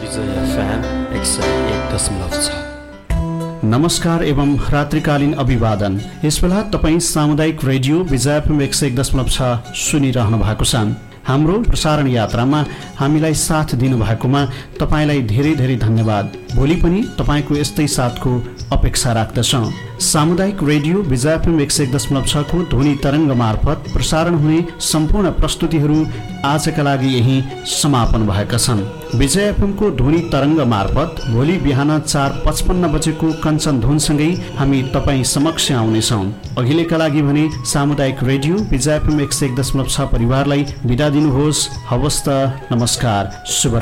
विजय FM 101.6। नमस्कार एवं रात्रिकालीन अभिवादन। यसबेला तपाईँ सामुदायिक रेडियो विजय FM 101.6 सुनिरहनु भएको छ। हाम्रो प्रसारण यात्रामा हामीलाई साथ दिनुभएकोमा तपाईँलाई धेरै धेरै धन्यवाद। भोलि पनि तपाईँको यस्तै साथको अपेक्षा राख्दछौँ। सामुदायिक रेडियो विजय FM 101.6 को ध्वनि तरङ्ग मार्फत प्रसारण हुने सम्पूर्ण प्रस्तुतिहरू आजका लागि यही समापन भएका छन्। विजय FM को ध्वनि तरङ्ग मार्फत भोलि बिहान 4:55 बजेको कञ्चन धुनसँगै हामी तपाईँ समक्ष आउनेछौँ। अघिल्का लागि भने सामुदायिक रेडियो विजय FM 101.6 परिवारलाई बिदा दिनुहोस्। हवस् त, नमस्कार, शुभ